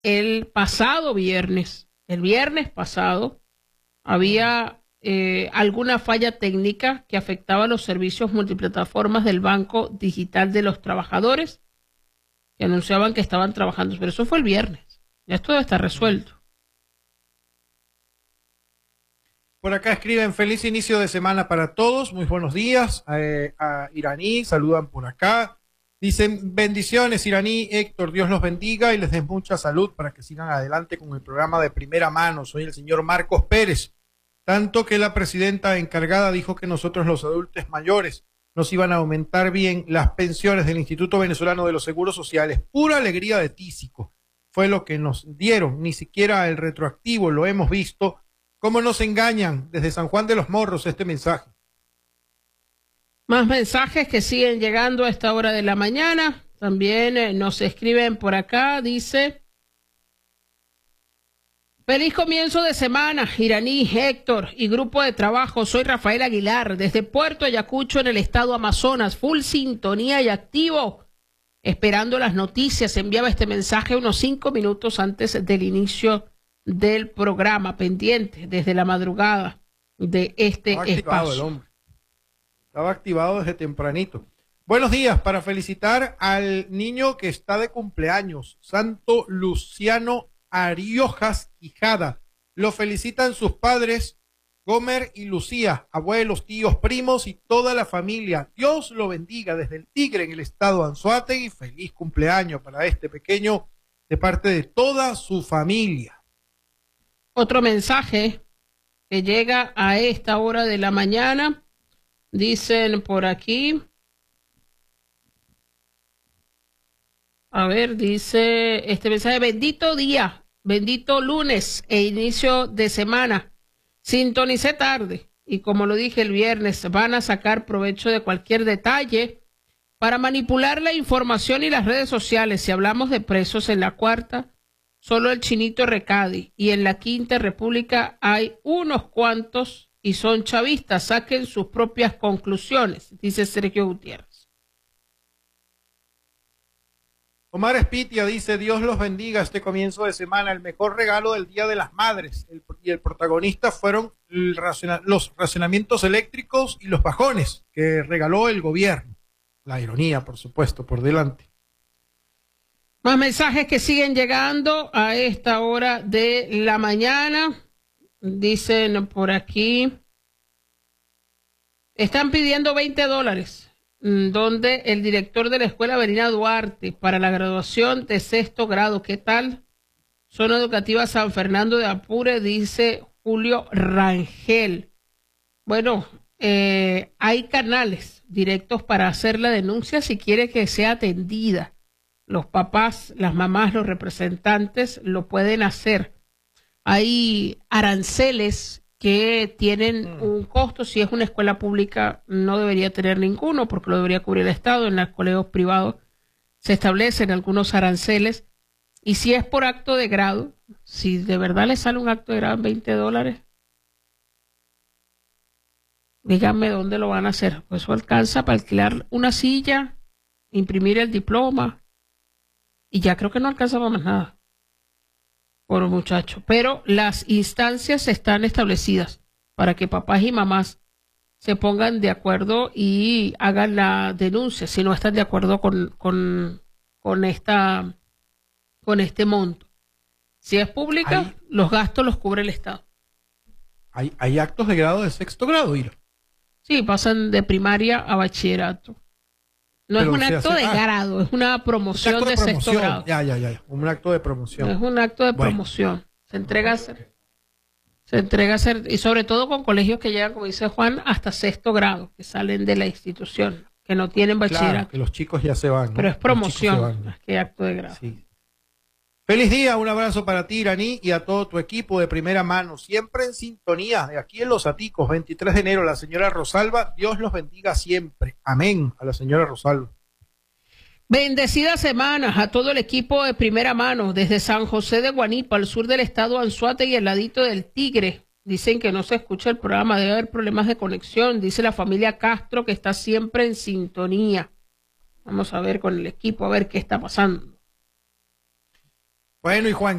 el pasado viernes. El viernes pasado había alguna falla técnica que afectaba los servicios multiplataformas del Banco Digital de los Trabajadores, que anunciaban que estaban trabajando, pero eso fue el viernes. Ya esto debe estar resuelto. Por acá escriben feliz inicio de semana para todos, muy buenos días a Iraní, saludan por acá. Dicen bendiciones Iraní, Héctor, Dios los bendiga y les dé mucha salud para que sigan adelante con el programa de primera mano. Soy el señor Marcos Pérez. Tanto que la presidenta encargada dijo que nosotros los adultos mayores nos iban a aumentar bien las pensiones del Instituto Venezolano de los Seguros Sociales. Pura alegría de tísico fue lo que nos dieron, ni siquiera el retroactivo lo hemos visto. ¿Cómo nos engañan desde San Juan de los Morros este mensaje? Más mensajes que siguen llegando a esta hora de la mañana. También nos escriben por acá, dice: feliz comienzo de semana, Iraní, Héctor y grupo de trabajo. Soy Rafael Aguilar, desde Puerto Ayacucho, en el estado Amazonas. Full sintonía y activo, esperando las noticias. Enviaba este mensaje unos 5 minutos antes del inicio del programa, pendiente desde la madrugada de este espacio. Estaba activado desde tempranito. Buenos días, para felicitar al niño que está de cumpleaños, Santo Luciano Ariojas Quijada. Lo felicitan sus padres, Gomer y Lucía, abuelos, tíos, primos y toda la familia. Dios lo bendiga desde el Tigre en el estado Anzoátegui. Feliz cumpleaños para este pequeño de parte de toda su familia. Otro mensaje que llega a esta hora de la mañana, dicen por aquí, a ver, dice este mensaje: bendito día, bendito lunes e inicio de semana. Sintonicé tarde y como lo dije el viernes, van a sacar provecho de cualquier detalle para manipular la información y las redes sociales. Si hablamos de presos en la cuarta, solo el Chinito Recadi, y en la Quinta República hay unos cuantos y son chavistas. Saquen sus propias conclusiones, dice Sergio Gutiérrez. Omar Espitia dice: Dios los bendiga este comienzo de semana, el mejor regalo del Día de las Madres. Y el protagonista fueron los racionamientos eléctricos y los bajones que regaló el gobierno. La ironía, por supuesto, por delante. Más mensajes que siguen llegando a esta hora de la mañana. Dicen por aquí, están pidiendo $20, donde el director de la escuela Avelina Duarte para la graduación de 6º grado. ¿Qué tal? Zona Educativa San Fernando de Apure, dice Julio Rangel. Bueno, hay canales directos para hacer la denuncia si quiere que sea atendida. Los papás, las mamás, los representantes lo pueden hacer. Hay aranceles que tienen un costo. Si es una escuela pública, no debería tener ninguno porque lo debería cubrir el Estado. En los colegios privados se establecen algunos aranceles. Y si es por acto de grado, si de verdad le sale un acto de grado en $20, díganme dónde lo van a hacer. Pues eso alcanza para alquilar una silla, imprimir el diploma, y ya creo que no alcanza para más nada por un muchacho. Pero las instancias están establecidas para que papás y mamás se pongan de acuerdo y hagan la denuncia si no están de acuerdo con este monto. Si es pública, los gastos los cubre el Estado. ¿Hay actos de grado de 6º grado, Ira? Sí, pasan de primaria a bachillerato. No es un acto de grado, es una promoción de 6º grado. Ya. Un acto de promoción. Es un acto de promoción. Se entrega a hacer, y sobre todo con colegios que llegan, como dice Juan, hasta 6º grado, que salen de la institución, que no tienen bachillerato. Claro, que los chicos ya se van, ¿no? Pero es promoción, más que acto de grado. Sí. Feliz día, un abrazo para ti, Iraní, y a todo tu equipo de primera mano, siempre en sintonía, de aquí en Los Aticos, 23 de enero, la señora Rosalba, Dios los bendiga siempre, amén, a la señora Rosalba. Bendecida semana a todo el equipo de primera mano, desde San José de Guanipa, al sur del estado Anzoátegui y al ladito del Tigre. Dicen que no se escucha el programa, debe haber problemas de conexión, dice la familia Castro, que está siempre en sintonía. Vamos a ver con el equipo, a ver qué está pasando. Bueno, y Juan